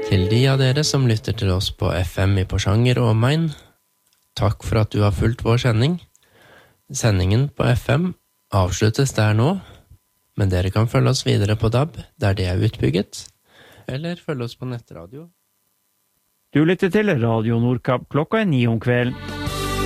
Til de av dere som lytter til oss på FM i Porsanger og omegn, takk for at du har fulgt vår sending. Sendingen på FM avsluttes der nå, men dere kan følge oss videre på DAB, der det er utbygget, eller følge oss på nettradio. Du lytter til Radio Nordkapp klokka 9 om kvelden.